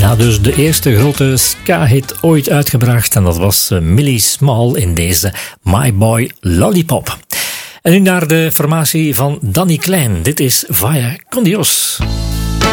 Ja, dus de eerste grote ska-hit ooit uitgebracht. En dat was Millie Small in deze My Boy Lollipop. En nu naar de formatie van Danny Klein. Dit is Vaya con Dios.